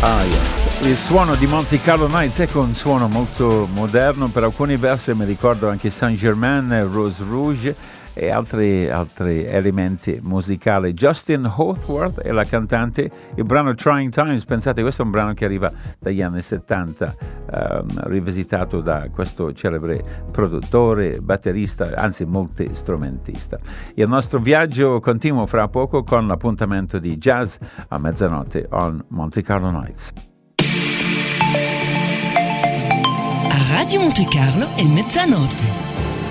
Ah, yes. Il suono di Monte Carlo Nights è un suono molto moderno, per alcuni versi mi ricordo anche Saint-Germain, Rose Rouge e altri elementi musicali. Justin Hawthorne è la cantante, il brano Trying Times, pensate, questo è un brano che arriva dagli anni 70, rivisitato da questo celebre produttore, batterista, anzi multistrumentista. Il nostro viaggio continua fra poco con l'appuntamento di jazz a mezzanotte on Monte Carlo Nights. A Radio Monte Carlo è mezzanotte.